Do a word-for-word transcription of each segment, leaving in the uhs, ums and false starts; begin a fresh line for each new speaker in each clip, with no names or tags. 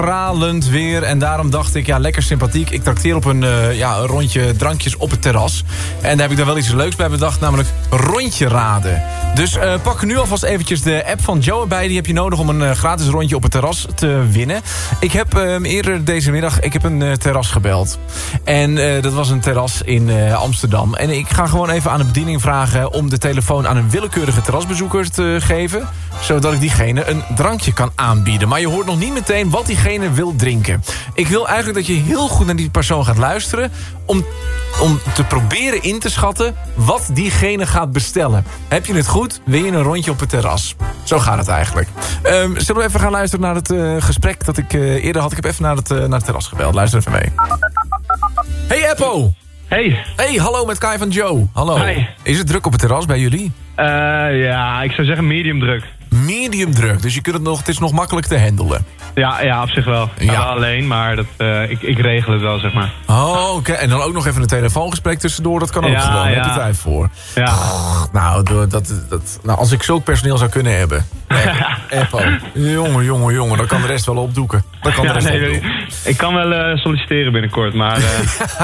stralend weer. En daarom dacht ik, ja, lekker sympathiek. Ik trakteer op een, uh, ja, een rondje drankjes op het terras. En daar heb ik dan wel iets leuks bij bedacht, namelijk rondje raden. Dus uh, pak nu alvast eventjes de app van Joe erbij. Die heb je nodig om een uh, gratis rondje op het terras te winnen. Ik heb uh, eerder deze middag ik heb een uh, terras gebeld. En uh, dat was een terras in uh, Amsterdam. En ik ga gewoon even aan de bediening vragen om de telefoon aan een willekeurige terrasbezoeker te geven, zodat ik diegene een drankje kan aanbieden. Maar je hoort nog niet meteen wat diegene wil drinken. Ik wil eigenlijk dat je heel goed naar die persoon gaat luisteren om, om te proberen in te schatten wat diegene gaat bestellen. Heb je het goed, win je een rondje op het terras. Zo gaat het eigenlijk. Um, zullen we even gaan luisteren naar het uh, gesprek dat ik uh, eerder had? Ik heb even naar het, uh, naar het terras gebeld. Luister even mee. Hey Eppo!
Hey.
Hey, hallo met Kai van Joe. Hallo.
Hi.
Is het druk op het terras bij jullie?
Uh, ja, ik zou zeggen medium druk.
Medium druk, dus je kunt het, nog, het is nog makkelijk te handelen.
Ja, ja, op zich wel.
Ja.
Ja. Wel alleen, maar dat, uh, ik, ik regel het wel, zeg maar.
Oh, oké. Okay. En dan ook nog even een telefoongesprek tussendoor. Dat kan ook
ja,
gewoon. Daar
ja.
heb je tijd voor.
Ja.
Oh, nou, dat, dat, nou, als ik zulk personeel zou kunnen hebben. Eppo. Jongen, jongen, jongen. Dan kan de rest wel opdoeken. Dan kan de
Ja,
rest
nee,
wel
nee,
doen.
ik kan wel uh, solliciteren binnenkort, maar... Uh...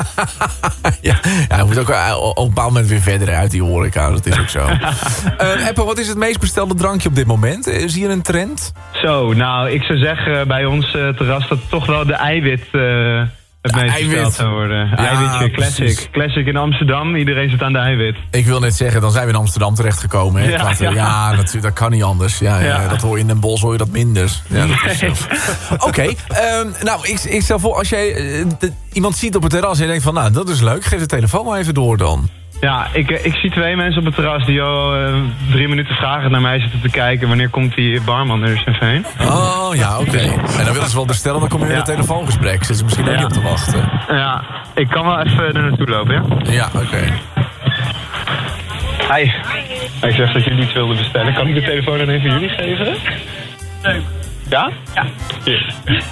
ja, ja, je moet ook uh, op een bepaald moment weer verder uit die horeca. Dat is ook zo. uh, Eppo, wat is het meest bestelde drankje op dit moment? Uh, zie je een trend?
Zo, nou, ik zou zeggen bij ons uh, terras dat toch wel de eiwit uh, het
de
meest
eiwit.
besteld zou worden.
Ja,
Eiwitje, classic.
Precies.
Classic in Amsterdam, iedereen zit aan de eiwit.
Ik wil net zeggen, dan zijn we in Amsterdam terechtgekomen. Hè?
Ja,
Want, uh,
ja.
ja natuurlijk, dat kan niet anders. Ja, ja.
Ja.
Dat hoor je in Den Bosch, hoor je dat minder. Ja, dat is
Nee.
Oké, okay, um, nou, ik, ik stel voor, als jij uh, de, iemand ziet op het terras en je denkt van, nou, dat is leuk, geef de telefoon maar even door dan.
Ja, ik, ik zie twee mensen op het terras die al uh, drie minuten vragen naar mij zitten te kijken. Wanneer komt die barman er eens even heen?
Oh, ja, oké. Okay. En dan willen ze wel bestellen, dan kom je in
Ja.
een telefoongesprek. Zitten ze misschien ook
Ja.
niet op te wachten.
Ja, ik kan wel even er naartoe lopen, ja?
Ja, oké. Okay.
Hi. Hij zegt dat jullie iets wilden bestellen. Kan ik de telefoon aan een van jullie geven? Leuk. Ja? Ja. Hier.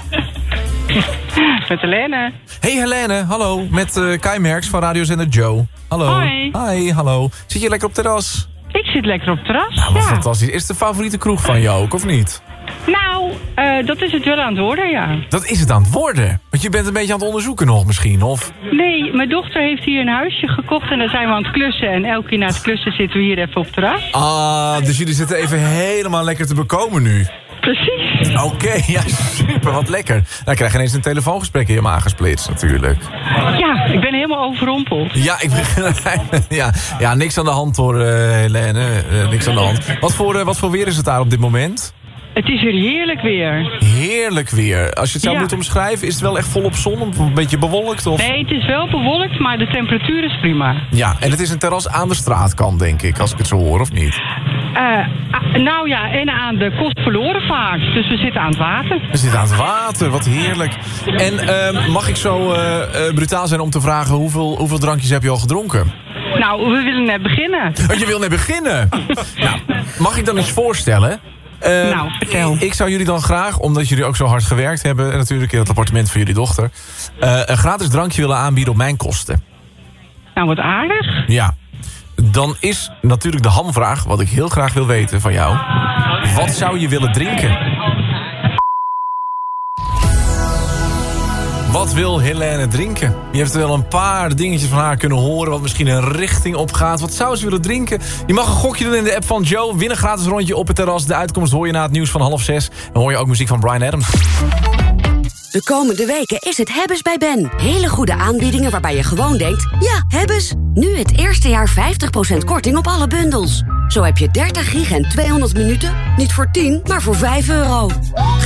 Met Helene.
Hey Helene, hallo. Met uh, Kai Merks van radiozender Joe. Hallo.
Hoi.
Hi, hallo. Zit je lekker op het terras?
Ik zit lekker op het terras.
Nou, wat
ja.
fantastisch. Is het de favoriete kroeg van jou ook, of niet?
Nou, uh, dat is het wel aan het worden, ja.
Dat is het aan het worden. Want je bent een beetje aan het onderzoeken nog misschien, of?
Nee, mijn dochter heeft hier een huisje gekocht en daar zijn we aan het klussen. En elke keer na het klussen zitten we hier even op het terras.
Ah, dus jullie zitten even helemaal lekker te bekomen nu.
Precies.
Oké, okay, ja, super, wat lekker. Dan krijg je ineens een telefoongesprek in je maag gesplitst, natuurlijk.
Ja, ik ben helemaal overrompeld.
Ja, ik ben, ja, ja, niks aan de hand hoor, uh, Helene. Uh, niks aan de hand. Wat voor, uh, wat voor weer is het daar op dit moment?
Het is weer heerlijk weer.
Heerlijk weer. Als je het zou
Ja.
moeten omschrijven, is het wel echt volop zon? Of een beetje bewolkt? Of?
Nee, het is wel bewolkt, maar de temperatuur is prima.
Ja, en het is een terras aan de straatkant, denk ik, als ik het zo hoor, of niet?
Uh, ah, nou ja, en aan de kost verloren vaak. Dus we zitten aan het water.
We zitten aan het water, wat heerlijk. En uh, mag ik zo uh, uh, brutaal zijn om te vragen, hoeveel, hoeveel drankjes heb je al gedronken?
Nou, we willen net beginnen.
Oh, je wil net beginnen? Nou, mag ik dan eens voorstellen? Uh,
Nou, vertel.
Ik zou jullie dan graag, omdat jullie ook zo hard gewerkt hebben, en natuurlijk in het appartement van jullie dochter, uh, een gratis drankje willen aanbieden op mijn kosten.
Nou, wat aardig.
Ja. Dan is natuurlijk de hamvraag, wat ik heel graag wil weten van jou. Wat zou je willen drinken? Wat wil Helene drinken? Je hebt wel een paar dingetjes van haar kunnen horen, wat misschien een richting opgaat. Wat zou ze willen drinken? Je mag een gokje doen in de app van Joe. Win een gratis rondje op het terras. De uitkomst hoor je na het nieuws van half zes. Dan hoor je ook muziek van Bryan Adams.
De komende weken is het Hebbes bij Ben. Hele goede aanbiedingen waarbij je gewoon denkt, ja, Hebbes. Nu het eerste jaar vijftig procent korting op alle bundels. Zo heb je dertig gig en tweehonderd minuten. Niet voor tien, maar voor vijf euro.